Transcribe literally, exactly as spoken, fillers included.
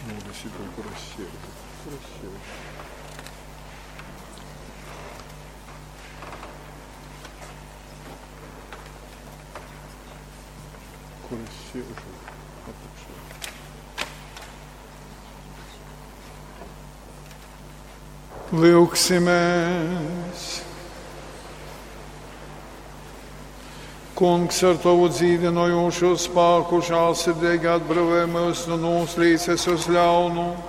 Mūdesi to kurasieru, kurasieru. Kurasieru, apakšā. Lūksimies. Kungs, ar tavu dzīvinojošo spēku žēlsirdīgi atbrīvo mūs no noslīces uz ļaunu